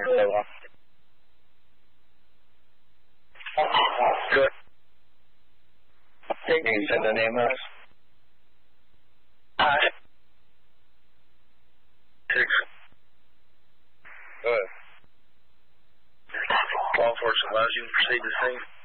Good. Can you send the name us? Six. Good. Law enforcement allows you to proceed to the scene.